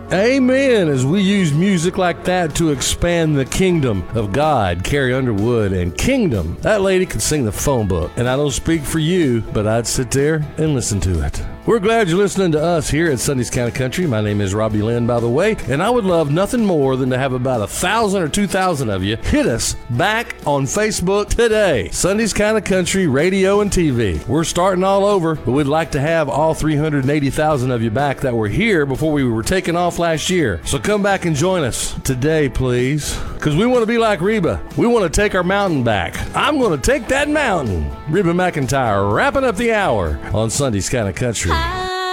Amen. As we use music like that to expand the kingdom of God, Carrie Underwood and Kingdom. That lady could sing the phone book. And I don't speak for you, but I'd sit there and listen to it. We're glad you're listening to us here at Sunday's Kind of Country. My name is Robbie Lynn, by the way, and I would love nothing more than to have about 1,000 or 2,000 of you hit us back on Facebook today. Sunday's Kind of Country, radio and TV. We're starting all over, but we'd like to have all 380,000 of you back that were here before we were taken off last year. So come back and join us today, please, because we want to be like Reba. We want to take our mountain back. I'm going to take that mountain. Reba McEntire wrapping up the hour on Sunday's Kind of Country.